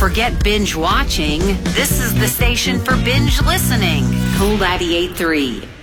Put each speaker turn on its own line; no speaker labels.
Forget binge watching. This is the station for binge listening. Cool 98.3.